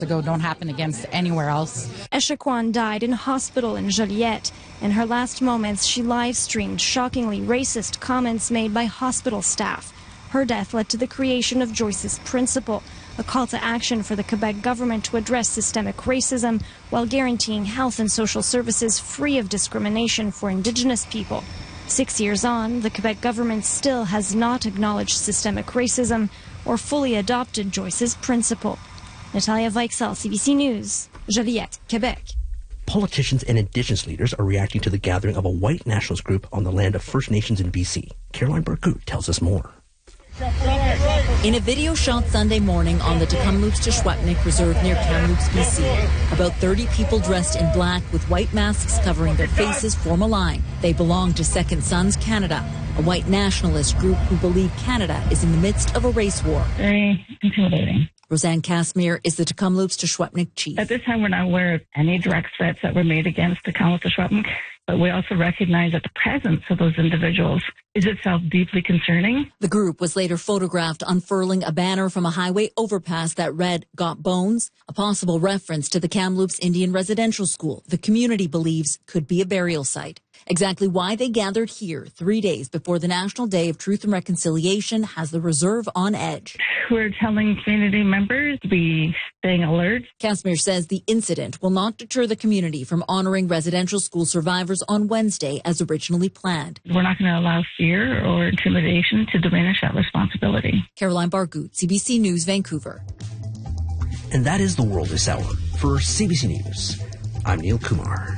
ago don't happen against anywhere else. Echaquan died in hospital in Joliette. In her last moments, she live-streamed shockingly racist comments made by hospital staff. Her death led to the creation of Joyce's Principle, a call to action for the Quebec government to address systemic racism while guaranteeing health and social services free of discrimination for Indigenous people. 6 years on, the Quebec government still has not acknowledged systemic racism or fully adopted Joyce's Principle. Natalia Weichsel, CBC News, Joliette, Quebec. Politicians and Indigenous leaders are reacting to the gathering of a white nationalist group on the land of First Nations in BC. Caroline Bargut tells us more. In a video shot Sunday morning on the Tecumloops-Teshwetnik Reserve near Kamloops, BC, about 30 people dressed in black with white masks covering their faces form a line. They belong to Second Sons Canada, a white nationalist group who believe Canada is in the midst of a race war. Very intimidating. Roseanne Casimir is the Tecumloops-Teshwetnik chief. At this time, we're not aware of any direct threats that were made against the Tecumloops-Teshwetnik, but we also recognize that the presence of those individuals is itself deeply concerning. The group was later photographed unfurling a banner from a highway overpass that read, "Got Bones?" a possible reference to the Kamloops Indian Residential School the community believes could be a burial site. Exactly why they gathered here 3 days before the National Day of Truth and Reconciliation has the reserve on edge. We're telling community members to be staying alert. Casimir says the incident will not deter the community from honoring residential school survivors on Wednesday as originally planned. We're not going to allow fear or intimidation to diminish that responsibility. Caroline Bargut, CBC News, Vancouver. And that is the world this hour. For CBC News, I'm Neil Kumar.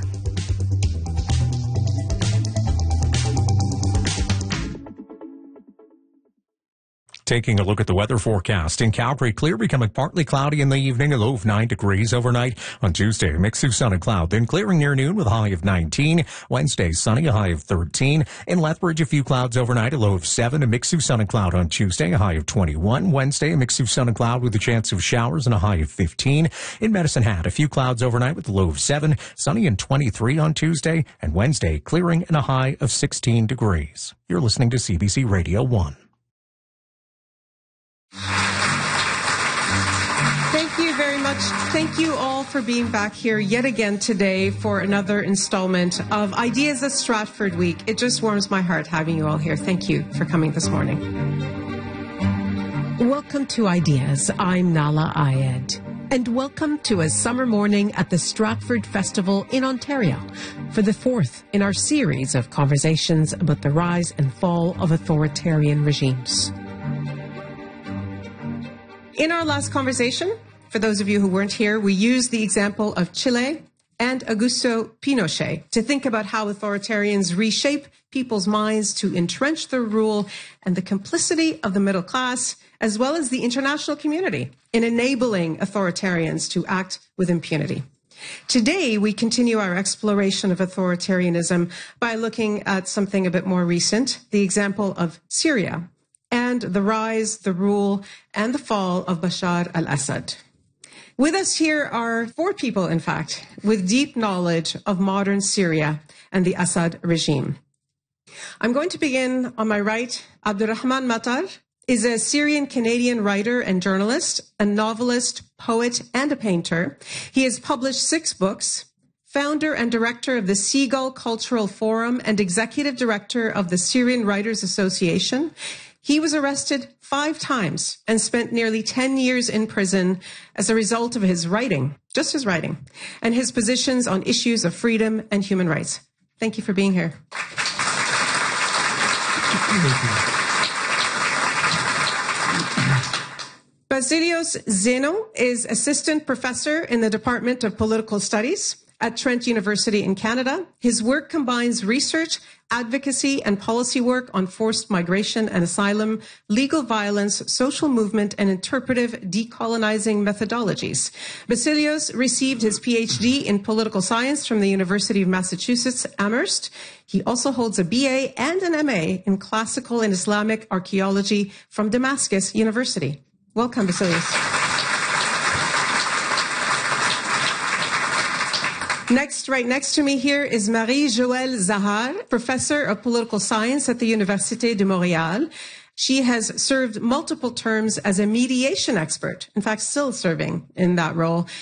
Taking a look at the weather forecast. In Calgary, clear becoming partly cloudy in the evening, a low of 9 degrees overnight. On Tuesday, a mix of sun and cloud, then clearing near noon with a high of 19. Wednesday, sunny, a high of 13. In Lethbridge, a few clouds overnight, a low of 7. A mix of sun and cloud on Tuesday, a high of 21. Wednesday, a mix of sun and cloud with a chance of showers and a high of 15. In Medicine Hat, a few clouds overnight with a low of 7. Sunny and 23 on Tuesday. And Wednesday, clearing and a high of 16 degrees. You're listening to CBC Radio 1. Thank you very much. Thank you all for being back here yet again today for another installment of Ideas at Stratford Week. It just warms my heart having you all here. Thank you for coming this morning. Welcome to Ideas. I'm Nala Ayed. And welcome to a summer morning at the Stratford Festival in Ontario for the fourth in our series of conversations about the rise and fall of authoritarian regimes. In our last conversation, for those of you who weren't here, we used the example of Chile and Augusto Pinochet to think about how authoritarians reshape people's minds to entrench their rule and the complicity of the middle class, as well as the international community, in enabling authoritarians to act with impunity. Today, we continue our exploration of authoritarianism by looking at something a bit more recent, the example of Syria, and the rise, the rule, and the fall of Bashar al-Assad. With us here are 4 people, in fact, with deep knowledge of modern Syria and the Assad regime. I'm going to begin on my right. Abdurrahman Matar is a Syrian-Canadian writer and journalist, a novelist, poet, and a painter. He has published 6 books, founder and director of the Seagull Cultural Forum and executive director of the Syrian Writers Association. He was arrested 5 times and spent nearly 10 years in prison as a result of his writing, just his writing, and his positions on issues of freedom and human rights. Thank you for being here. Basilios Zeno is assistant professor in the Department of Political Studies at Trent University in Canada. His work combines research, advocacy, and policy work on forced migration and asylum, legal violence, social movement, and interpretive decolonizing methodologies. Basilios received his PhD in political science from the University of Massachusetts, Amherst. He also holds a BA and an MA in classical and Islamic archaeology from Damascus University. Welcome, Basilios. Right next to me here is Marie-Joëlle Zahar, professor of political science at the Université de Montréal. She has served multiple terms as a mediation expert, in fact, still serving in that role,